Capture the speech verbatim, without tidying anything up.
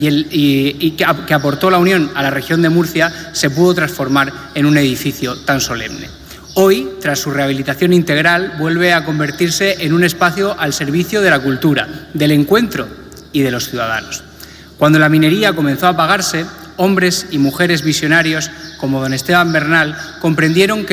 y, el, y, y que, que aportó la Unión a la región de Murcia se pudo transformar en un edificio tan solemne. Hoy, tras su rehabilitación integral, vuelve a convertirse en un espacio al servicio de la cultura, del encuentro y de los ciudadanos. Cuando la minería comenzó a apagarse, hombres y mujeres visionarios como don Esteban Bernal comprendieron que